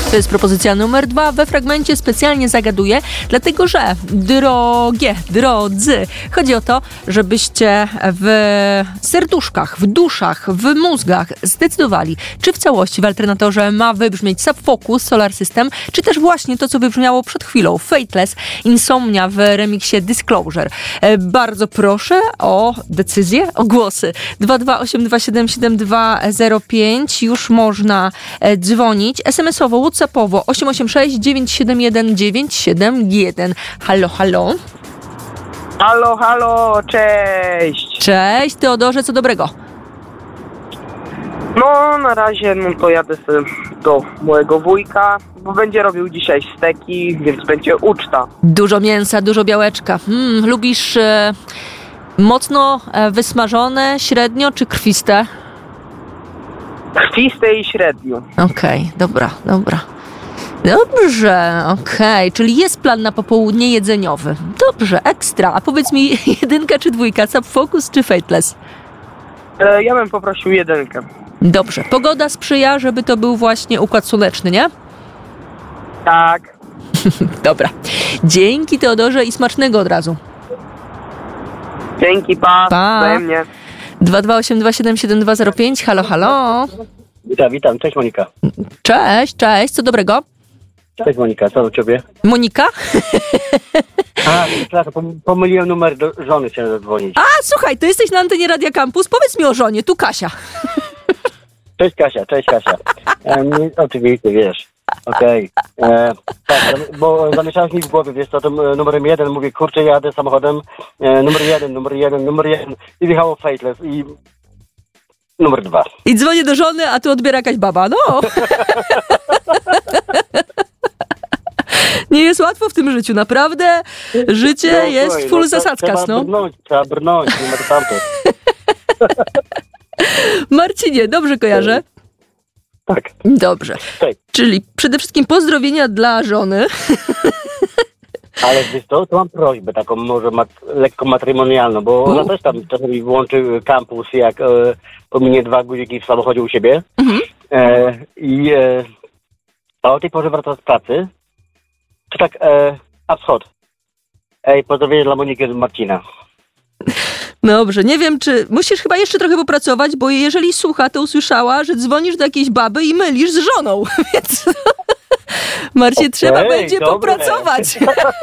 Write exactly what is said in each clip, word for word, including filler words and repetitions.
To jest propozycja numer dwa. We fragmencie specjalnie zagaduję, dlatego że drogie, drodzy, chodzi o to, żebyście w serduszkach, w duszach, w mózgach zdecydowali, czy w całości w alternatorze ma wybrzmieć Subfocus, Solar System, czy też właśnie to, co wybrzmiało przed chwilą, Fateless, Insomnia w remiksie Disclosure. E, bardzo proszę o decyzję, o głosy. dwa dwa osiem dwa siedem siedem dwa zero pięć. Już można e, dzwonić. es em esowo, whatsappowo osiem osiem sześć dziewięć siedem jeden dziewięć siedem jeden. Halo, halo. Halo, halo, cześć. Cześć, Teodorze, co dobrego? No, na razie no to jadę sobie do mojego wujka, bo będzie robił dzisiaj steki, więc będzie uczta. Dużo mięsa, dużo białeczka. Hmm, lubisz e, mocno e, wysmażone, średnio czy krwiste? Krwiste i średnio. Okej, okay, dobra, dobra. Dobrze, okej, okay. Czyli jest plan na popołudnie jedzeniowy. Dobrze, ekstra. A powiedz mi, jedynka czy dwójka, Subfocus czy Fateless? E, ja bym poprosił jedynkę. Dobrze, pogoda sprzyja, żeby to był właśnie układ słoneczny, nie? Tak. Dobra. Dzięki, Teodorze, i smacznego od razu. Dzięki, pa. Pa. Wzajemnie. dwa dwa osiem dwa siedem siedem dwa zero pięć. Halo, halo. Witam, witam. Cześć, Monika. Cześć, cześć. Co dobrego? Cześć, Monika. Co u ciebie? Monika? A, przepraszam, pomyliłem numer do żony, chciałem zadzwonić. A, słuchaj, to jesteś na antenie Radia Campus. Powiedz mi o żonie, tu Kasia. Cześć, Kasia, cześć, Kasia. E, nie, oczywiście, wiesz. Okej. Okay. Tak, bo zamieszałeś mi w głowie, wiesz co, tym numerem jeden, mówię, kurczę, jadę samochodem, e, numer jeden, numer jeden, numer jeden i wjechało Fateless i numer dwa. I dzwonię do żony, a tu odbiera jakaś baba, no. Nie jest łatwo w tym życiu, naprawdę. Życie no, jest słuchaj, full no, zasadzkas, trzeba no. Brnąć, trzeba brnąć, nie ma to tamto. Marcinie, dobrze kojarzę? Tak. Dobrze. Tak. Czyli przede wszystkim pozdrowienia dla żony. Ale wiesz co, to mam prośbę taką może mat- lekko matrymonialną, bo ona też tam czasami wyłączy kampus, jak e, pominie dwa guziki w samochodzie u siebie. Mhm. E, I e, a o tej porze wraca z pracy. To tak, e, a wschod. Ej, pozdrowienie dla Moniki z Marcina. Dobrze, nie wiem, czy musisz chyba jeszcze trochę popracować, bo jeżeli słucha, to usłyszała, że dzwonisz do jakiejś baby i mylisz z żoną, więc Marcie, okay, trzeba będzie dobre. popracować.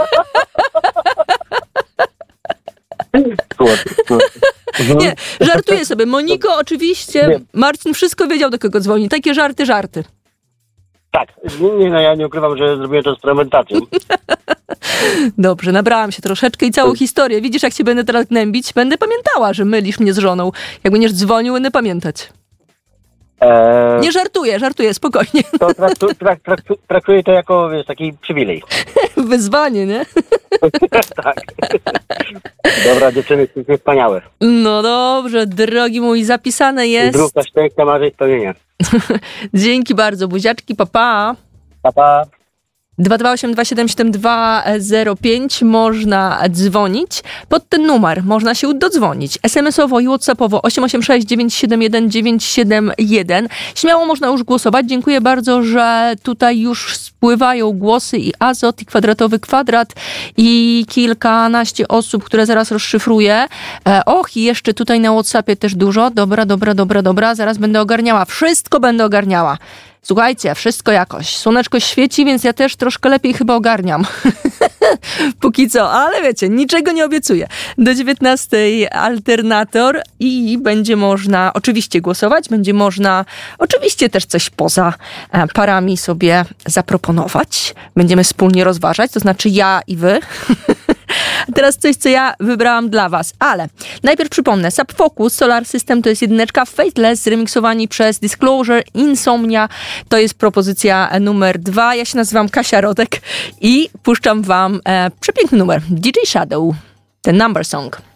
Nie, żartuję sobie. Moniko, oczywiście, Marcin wszystko wiedział, do kogo dzwoni. Takie żarty, żarty. Tak, nie, no ja nie ukrywam, że zrobiłem to z premedytacją. Dobrze, nabrałam się troszeczkę i całą historię. Widzisz, jak cię będę teraz gnębić? Będę pamiętała, że mylisz mnie z żoną. Jak będziesz dzwonił, będę pamiętać. Eee, nie żartuję, żartuję, spokojnie. To traktu, trak, traktu, traktuję to jako, wiesz, taki przywilej. Wyzwanie, nie? Tak. Dobra, dziewczyny, jesteście wspaniałe. No dobrze, drogi mój, zapisane jest. Druga szczęścia, marzeń, spełnienia. Dzięki bardzo, buziaczki, papa. Papa. dwa dwa osiem dwa siedem siedem dwa zero pięć można dzwonić. Pod ten numer można się dodzwonić. es em esowo i whatsappowo osiem osiem sześć dziewięć siedem jeden dziewięć siedem jeden. Śmiało można już głosować. Dziękuję bardzo, że tutaj już spływają głosy i Azot, i Kwadratowy Kwadrat, i kilkanaście osób, które zaraz rozszyfruję. E, och, i jeszcze tutaj na WhatsAppie też dużo. Dobra, dobra, dobra, dobra. Zaraz będę ogarniała. Wszystko będę ogarniała. Słuchajcie, wszystko jakoś. Słoneczko świeci, więc ja też troszkę lepiej chyba ogarniam. Póki co, ale wiecie, niczego nie obiecuję. Do dziewiętnastej alternator i będzie można oczywiście głosować, będzie można oczywiście też coś poza parami sobie zaproponować. Będziemy wspólnie rozważać, to znaczy ja i wy. Teraz coś, co ja wybrałam dla was, ale najpierw przypomnę, Subfocus, Solar System to jest jedyneczka, Fateless, zremiksowani przez Disclosure, Insomnia to jest propozycja numer dwa. Ja się nazywam Kasia Rodek i puszczam wam e, przepiękny numer, D J Shadow, The Number Song.